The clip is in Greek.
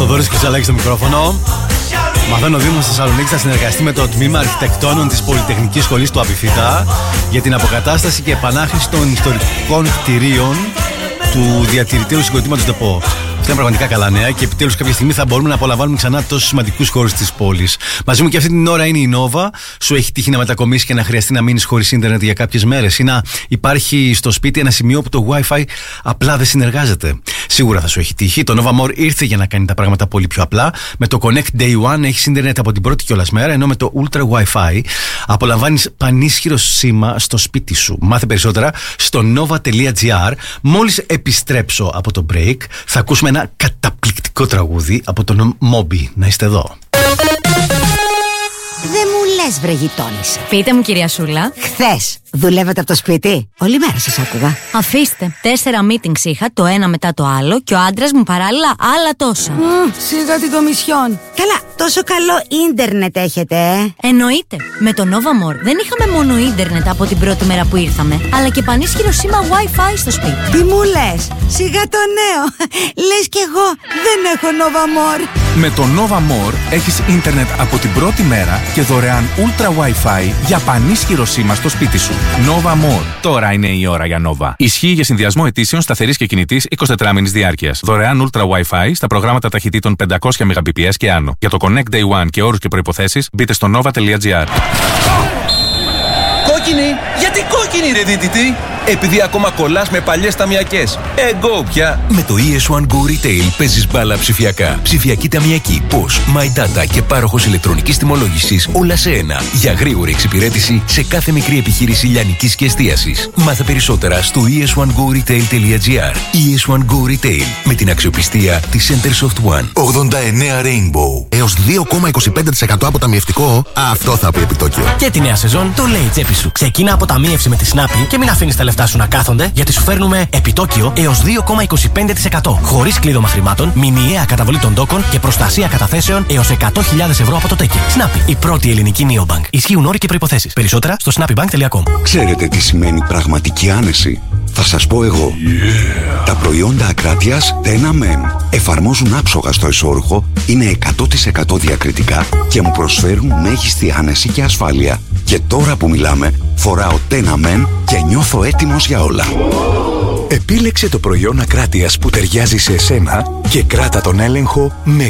Θοδωρής Κουτσαλάκης στο μικρόφωνο. Μαθαίνω Δήμος Θεσσαλονίκης θα συνεργαστεί με το Τμήμα Αρχιτεκτόνων της Πολυτεχνικής Σχολής του Απιθύτα για την αποκατάσταση και επανάχρηση των ιστορικών κτηρίων του διατηρηταίου συγκροτήματος ΔΕΠΟ. Αυτά είναι πραγματικά καλά νέα και επιτέλους κάποια στιγμή θα μπορούμε να απολαμβάνουμε ξανά τόσους σημαντικούς χώρους της πόλης. Μαζί μου και αυτή την ώρα είναι η Nova. Σου έχει τύχει να μετακομίσεις και να χρειαστεί να μείνεις χωρίς ίντερνετ για κάποιες μέρες ή να υπάρχει στο σπίτι ένα σημείο που το Wi-Fi απλά δεν συνεργάζεται? Σίγουρα θα σου έχει τύχει. Το Nova More ήρθε για να κάνει τα πράγματα πολύ πιο απλά. Με το Connect Day One έχεις ίντερνετ από την πρώτη κιόλας μέρα, ενώ με το Ultra Wi-Fi απολαμβάνεις πανίσχυρο σήμα στο σπίτι σου. Μάθε περισσότερα στο nova.gr. Μόλις επιστρέψω από το break, θα ακούσουμε ένα καταπληκτικό τραγούδι από τον Moby. Να είστε εδώ. Δεν μου λες, βρε γειτόνισσα. Πείτε μου, κυρία Σούλα. Χθες δουλεύετε από το σπίτι? Όλη μέρα σας άκουγα. Αφήστε. 4 meetings είχα, το ένα μετά το άλλο, και ο άντρας μου παράλληλα άλλα τόσα. Σιγά την κομισιόν. Καλά, τόσο καλό ίντερνετ έχετε, Εννοείται. Με το Nova More δεν είχαμε μόνο ίντερνετ από την πρώτη μέρα που ήρθαμε, αλλά και πανίσχυρο σήμα Wi-Fi στο σπίτι. Τι μου λες? Σιγά το νέο. Λες κι εγώ δεν έχω Nova More. Με το Nova More έχεις ίντερνετ από την πρώτη μέρα και δωρεάν Ultra Wi-Fi για πανίσχυρο σήμα στο σπίτι σου. Nova More. Τώρα είναι η ώρα για Nova. Ισχύει για συνδυασμό αιτήσεων σταθερής και κινητής 24 μήνης διάρκειας. Δωρεάν Ultra Wi-Fi στα προγράμματα ταχυτήτων 500 Mbps και άνω. Για το Connect Day One και όρους και προϋποθέσεις μπείτε στο nova.gr. Κόκκινη! Γιατί κόκκινη, ρε δίτητη? Επειδή ακόμα κολλάς με παλιές ταμιακές. Εγώ πια! Με το ES1 Go Retail παίζεις μπάλα ψηφιακά. Ψηφιακή ταμιακή, POS, My Data και πάροχος ηλεκτρονικής τιμολόγησης, όλα σε ένα. Για γρήγορη εξυπηρέτηση σε κάθε μικρή επιχείρηση λιανικής και εστίασης. Μάθε περισσότερα στο es1goretail.gr. ES1 Go Retail, με την αξιοπιστία της Centersoft One. 89 Rainbow. Έως 2,25% αποταμιευτικό. Αυτό θα πει επιτόκιο. Και τη νέα σεζόν το λέει η τσέπη σου. Ξεκίνα αποταμίευση με τη Snappi και μην αφήνεις τα λεφτά σου να κάθονται, γιατί σου φέρνουμε επιτόκιο έως 2,25%. Χωρίς κλείδωμα χρημάτων, μηνιαία καταβολή των τόκων και προστασία καταθέσεων έως 100.000 ευρώ από το τέκι. Snappi, η πρώτη ελληνική neobank. Ισχύουν όροι και προϋποθέσεις. Περισσότερα στο snappybank.com. Ξέρετε τι σημαίνει πραγματική άνεση? Θα σας πω εγώ. Τα προϊόντα Ακράτειας Tena Men εφαρμόζουν άψογα στο εσώρουχο, είναι 100% διακριτικά και μου προσφέρουν μέγιστη άνεση και ασφάλεια. Και τώρα που μιλάμε, φοράω Tena Men και νιώθω έτοιμος για όλα. Επίλεξε το προϊόν Ακράτειας που ταιριάζει σε εσένα και κράτα τον έλεγχο με